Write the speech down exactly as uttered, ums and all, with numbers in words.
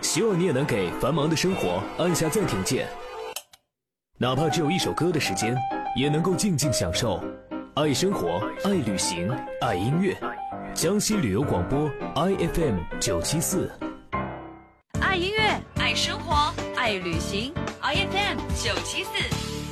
希望你也能给繁忙的生活按下暂停键，哪怕只有一首歌的时间，也能够静静享受。爱生活，爱旅行，爱音乐。江西旅游广播 I F M 九七四， 爱音乐，爱生活，爱旅行 ，I F M 九七四。